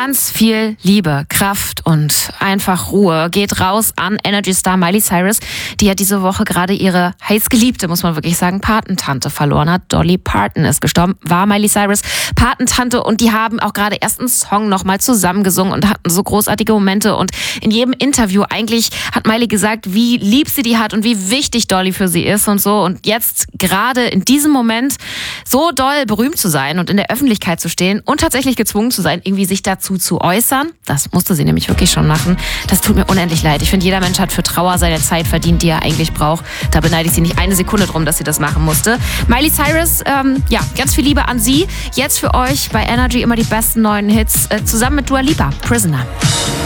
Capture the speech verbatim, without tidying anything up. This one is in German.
Ganz viel Liebe, Kraft und einfach Ruhe geht raus an Energy-Star Miley Cyrus. Die hat diese Woche gerade ihre heißgeliebte, muss man wirklich sagen, Patentante verloren hat. Dolly Parton ist gestorben, war Miley Cyrus Patentante, und die haben auch gerade erst einen Song nochmal zusammengesungen und hatten so großartige Momente. Und in jedem Interview eigentlich hat Miley gesagt, wie lieb sie die hat und wie wichtig Dolly für sie ist und so. Und jetzt gerade in diesem Moment so doll berühmt zu sein und in der Öffentlichkeit zu stehen und tatsächlich gezwungen zu sein, irgendwie sich dazu zu äußern. Das musste sie nämlich wirklich schon machen. Das tut mir unendlich leid. Ich finde, jeder Mensch hat für Trauer seine Zeit verdient, die er eigentlich braucht. Da beneide ich sie nicht eine Sekunde drum, dass sie das machen musste. Miley Cyrus, ähm, ja, ganz viel Liebe an sie. Jetzt für euch bei Energy immer die besten neuen Hits, äh, zusammen mit Dua Lipa, Prisoner.